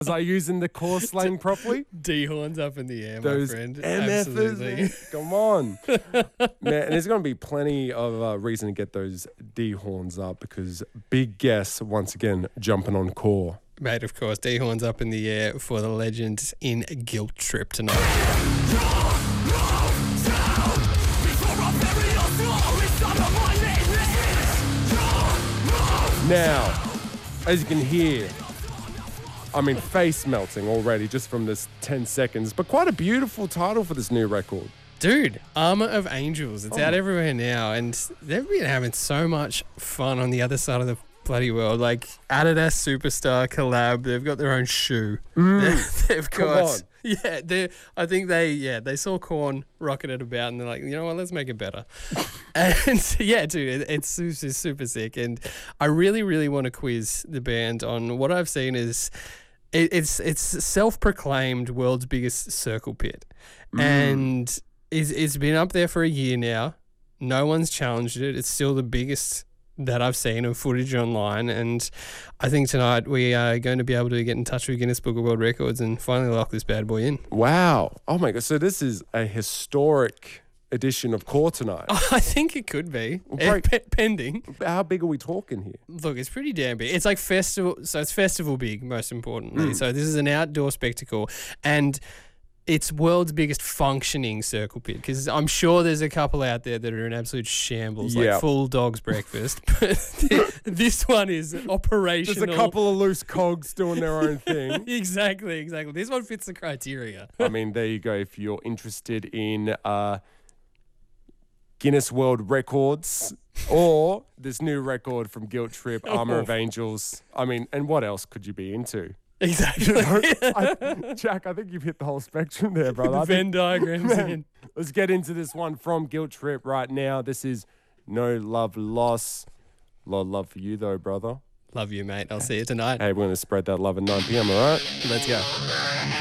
Was I using the core slang properly? D-horns up in the air, Those my friend. MFers, Absolutely. man. Come on. Man, and there's going to be plenty of reason to get those D-horns up because big guests, once again, jumping on core. Mate, of course, D-horns up in the air for the legends in Guilt Trip tonight. Now, as you can hear, I mean, face melting already just from this 10 seconds, but quite a beautiful title for this new record. Dude, Armor of Angels. It's out everywhere now, and they've been having so much fun on the other side of the bloody world. Like Adidas Superstar collab, they've got their own shoe. They've got, I think they saw Korn rocking it about, and they're like, you know what, let's make it better. And yeah, dude, it's super sick. And I really, really want to quiz the band on what I've seen is it's self-proclaimed world's biggest circle pit, and it's been up there for a year now. No one's challenged it. It's still the biggest that I've seen of footage online, and I think tonight we are going to be able to get in touch with Guinness Book of World Records and finally lock this bad boy in. Wow. Oh my God. So this is a historic edition of Core tonight. I think it could be. Pending. How big are we talking here? Look, it's pretty damn big. It's like festival, so it's festival big, most importantly. So this is an outdoor spectacle, and it's world's biggest functioning circle pit, because I'm sure there's a couple out there that are in absolute shambles, like full dog's breakfast. But this one is operational. There's a couple of loose cogs doing their own thing. Exactly. This one fits the criteria. I mean, there you go. If you're interested in Guinness World Records or this new record from Guilt Trip, Armor of Angels, I mean, and what else could you be into? Exactly. Jack, I think you've hit the whole spectrum there, brother. The Venn diagrams in. Let's get into this one from Guilt Trip right now. This is No Love Loss. A lot of love for you, though, brother. Love you, mate. I'll see you tonight. Hey, we're going to spread that love at 9 p.m, all right? Let's go.